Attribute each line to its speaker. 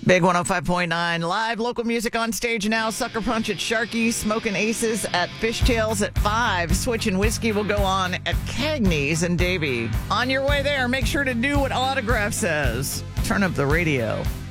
Speaker 1: Big 105.9 live local music on stage now. Sucker Punch at Sharky, Smoking Aces at Fishtails at 5. Switching Whiskey will go on at Cagney's and Davie. On your way there, make sure to do what Autograph says. Turn up the radio.